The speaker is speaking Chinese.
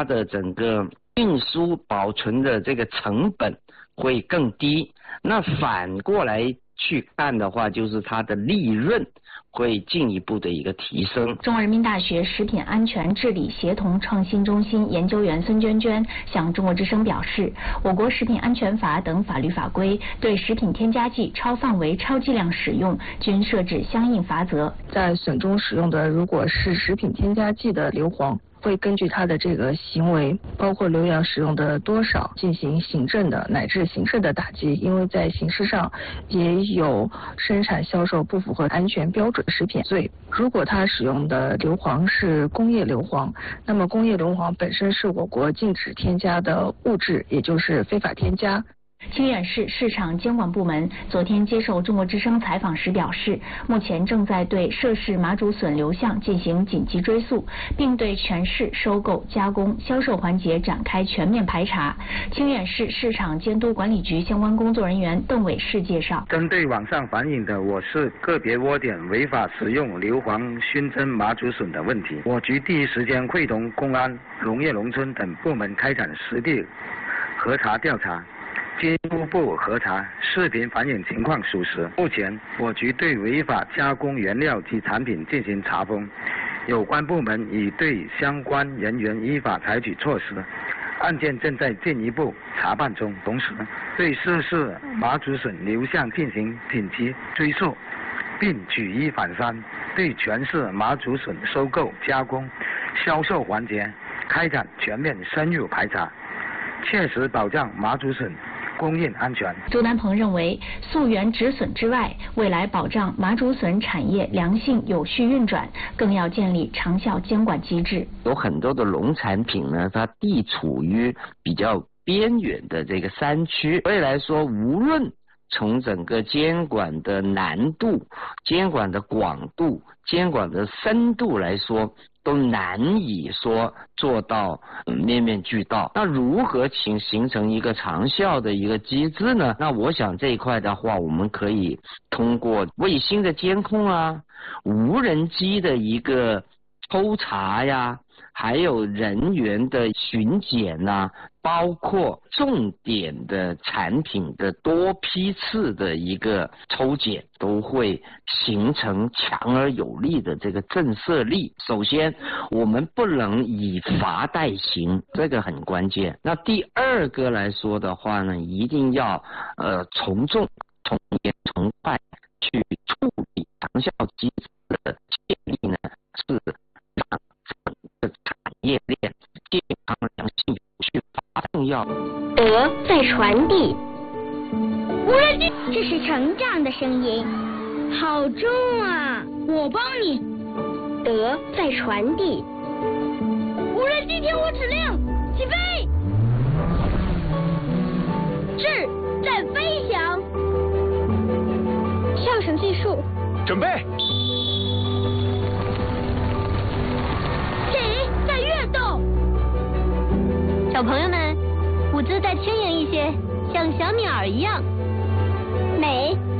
它的整个运输保存的这个成本会更低。那反过来去看的话，就是它的利润会进一步的一个提升。 中国人民大学食品安全治理协同创新中心研究员孙娟娟向中国之声表示，我国食品安全法等法律法规对食品添加剂超范围、超剂量使用均设置相应罚则。 在笋中使用的如果是食品添加剂的硫磺，会根据他的这个行为，包括流量使用的多少，进行行政的乃至刑事的打击。因为在刑事上也有生产销售不符合安全标准食品罪。如果他使用的硫磺是工业硫磺，那么工业硫磺本身是我国禁止添加的物质，也就是非法添加。 清远市市场监管部门昨天接受中国之声采访时表示，目前正在对涉事麻竹笋流向进行紧急追溯，并对全市收购、加工、销售环节展开全面排查。清远市市场监督管理局相关工作人员邓伟士介绍， 针对网上反映的我市个别窝点违法使用硫磺熏蒸麻竹笋的问题，我局第一时间会同公安、农业农村等部门开展实地核查调查。经初步核查，视频反映情况属实。目前，我局对违法加工原料及产品进行查封，有关部门已对相关人员依法采取措施，案件正在进一步查办中。同时，对涉事麻竹笋流向进行品级追溯，并举一反三，对全市麻竹笋收购、加工、销售环节开展全面深入排查，切实保障麻竹笋供应安全。 周南鹏认为，溯源止损之外，未来保障麻竹笋产业良性有序运转，更要建立长效监管机制。 有很多的农产品呢，它地处于比较边远的这个山区，所以来说，无论从整个监管的难度、监管的广度、监管的深度来说，都难以说做到面面俱到。那如何形成一个长效的一个机制呢？那我想这一块的话，我们可以通过卫星的监控啊、无人机的一个抽查呀，还有人员的巡检呐，包括重点的产品的多批次的一个抽检，都会形成强而有力的这个震慑力。首先，我们不能以罚代行，这个很关键。那第二个来说的话呢，一定要从重、从严、从快去处理长效机制的建立呢，是让整个产业链健康良性去发重要。 德在传递，无人机，这是成长的声音，好重啊！我帮你。德在传递，无人机听我指令，起飞。志在飞翔，上升技术， 准备。 小朋友们，舞姿再轻盈一些，像小鸟一样。美